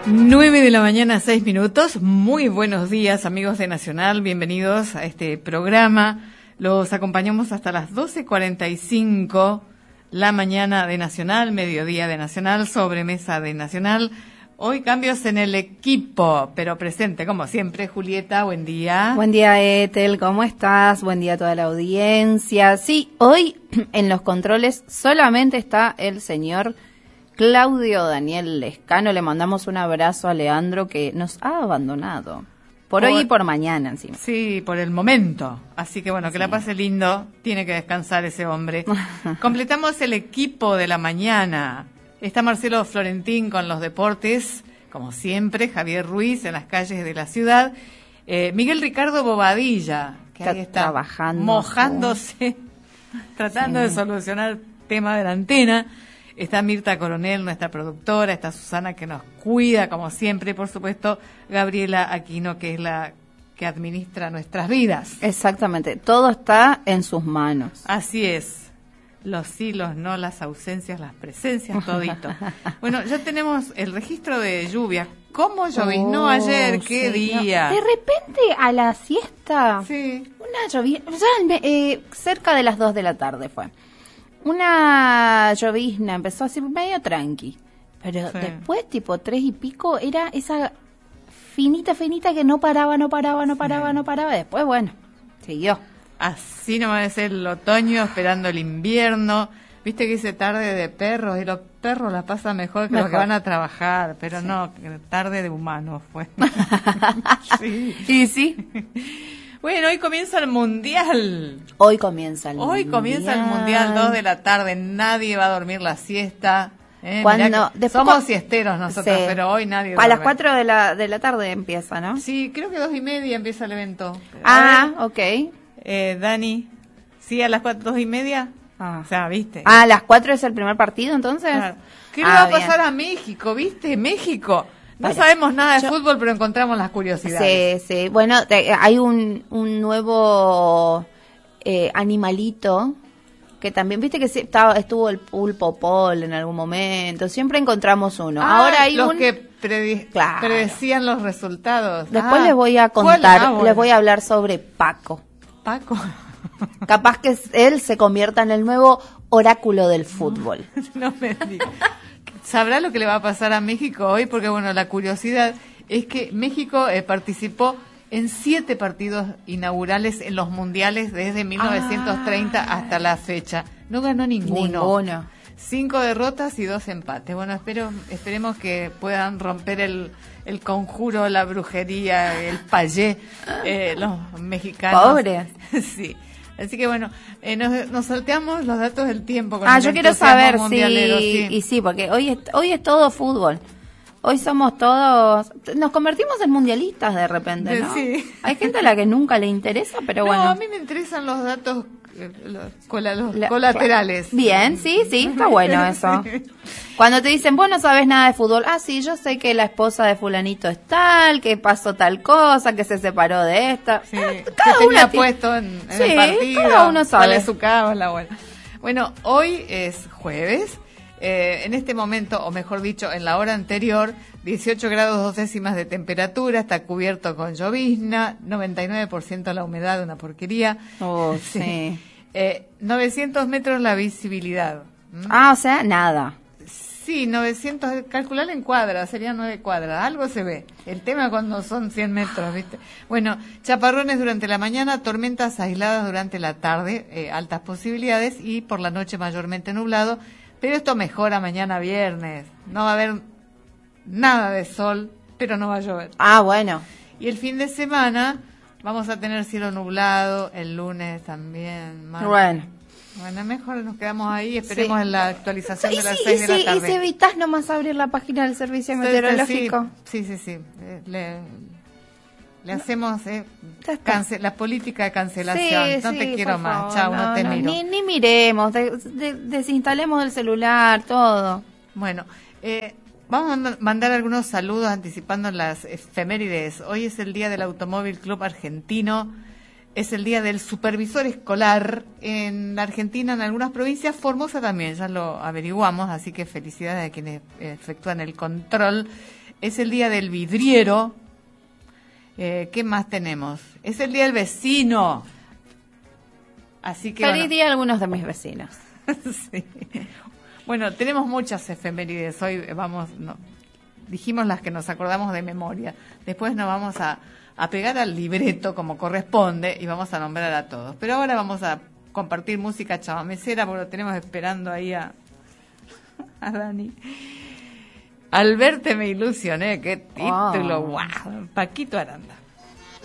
9 de la mañana, 6 minutos. Muy buenos días, amigos de Nacional. Bienvenidos a este programa. Los acompañamos hasta las 12:45, la mañana de Nacional, mediodía de Nacional, sobremesa de Nacional. Hoy cambios en el equipo, pero presente, como siempre, Julieta, buen día. Buen día, Ethel, ¿cómo estás? Buen día a toda la audiencia. Sí, hoy en los controles solamente está el señor Claudio Daniel Lescano. Le mandamos un abrazo a Leandro, que nos ha abandonado por hoy y por mañana encima. Sí, por el momento. Así que bueno, que la pase lindo. Tiene que descansar ese hombre. Completamos el equipo de la mañana. Está Marcelo Florentín con los deportes, como siempre. Javier Ruiz en las calles de la ciudad. Miguel Ricardo Bobadilla, que ahí está trabajando, mojándose, tratando de solucionar el tema de la antena. Está Mirta Coronel, nuestra productora, está Susana, que nos cuida, como siempre, y por supuesto, Gabriela Aquino, que es la que administra nuestras vidas. Exactamente, todo está en sus manos. Así es, los sí, los no, las ausencias, las presencias, todito. Bueno, ya tenemos el registro de lluvia. ¿Cómo lloviznó ayer? ¿Qué día? De repente, a la siesta, sí, una lluvia, cerca de las 2 de la tarde fue. Una llovizna, empezó así medio tranqui, pero después tipo 3 y pico era esa finita que no paraba, después bueno, siguió. Así nomás es el otoño esperando el invierno, viste que dice tarde de perros y los perros la pasan mejor que los que van a trabajar, pero no, tarde de humanos fue. Sí. Y sí. Bueno, hoy comienza el Mundial. Hoy comienza el Mundial, 2 de la tarde. Nadie va a dormir la siesta. Somos siesteros nosotros, pero hoy nadie duerme. A las 4 de la tarde empieza, ¿no? Sí, creo que 2:30 empieza el evento. Ok. Dani, ¿sí a las 2:30? O sea, ¿viste? ¿A las 4 es el primer partido, entonces? Claro. ¿Qué le va a pasar a México, viste? México. No sabemos nada de fútbol, pero encontramos las curiosidades. Sí. Bueno, hay un nuevo animalito que también, viste que estuvo el pulpo Paul en algún momento. Siempre encontramos uno. Ahora hay los que predecían los resultados. Después les voy a contar, les voy a hablar sobre Paco. Paco. Capaz que él se convierta en el nuevo oráculo del fútbol. No me digas. ¿Sabrá lo que le va a pasar a México hoy? Porque, bueno, la curiosidad es que México participó en 7 partidos inaugurales en los mundiales desde 1930 hasta la fecha. No ganó ninguno. 5 derrotas y 2 empates. Bueno, esperemos que puedan romper el conjuro, la brujería, el payé, los mexicanos. Pobres. Sí. Así que bueno, nos salteamos los datos del tiempo. Con yo quiero saber sí, porque hoy es todo fútbol. Hoy somos todos, nos convertimos en mundialistas de repente, ¿no? Sí. Hay gente a la que nunca le interesa, pero bueno. No, a mí me interesan los datos colaterales. Bien, sí, está bueno eso. Cuando te dicen, vos no sabes nada de fútbol, sí, yo sé que la esposa de fulanito es tal, que pasó tal cosa, que se separó de esta. Sí, cada que tenía puesto en el partido. Cada uno sabe. ¿Cuál es su cábala? Bueno, hoy es jueves. En este momento, o mejor dicho, en la hora anterior, 18 grados 2 décimas de temperatura, está cubierto con llovizna, 99% la humedad, una porquería. Sí. 900 metros la visibilidad. O sea, nada. Sí, 900, calcular en cuadras, serían 9 cuadras, algo se ve. El tema cuando son 100 metros, ¿viste? Bueno, chaparrones durante la mañana, tormentas aisladas durante la tarde, altas posibilidades, y por la noche mayormente nublado. Pero esto mejora mañana viernes. No va a haber nada de sol, pero no va a llover. Bueno. Y el fin de semana vamos a tener cielo nublado, el lunes también. Bueno, mejor nos quedamos ahí, esperemos en la actualización de las 6 de la tarde. ¿Y si evitas nomás abrir la página del servicio meteorológico? Sí. Le hacemos la política de cancelación. No te quiero más. Chao, no te miro. Ni miremos, desinstalemos el celular, todo. Bueno, vamos a mandar algunos saludos anticipando las efemérides. Hoy es el día del Automóvil Club Argentino. Es el día del supervisor escolar en la Argentina, en algunas provincias, Formosa también, ya lo averiguamos, así que felicidades a quienes efectúan el control. es el día del vidriero. ¿Qué más tenemos? Es el día del vecino. Así que feliz día a algunos de mis vecinos. Sí. Bueno, tenemos muchas efemérides. Hoy dijimos las que nos acordamos de memoria. Después nos vamos a pegar al libreto como corresponde y vamos a nombrar a todos. Pero ahora vamos a compartir música chamamecera porque lo tenemos esperando ahí a Dani. Al verte me ilusioné, qué título, wow. Paquito Aranda.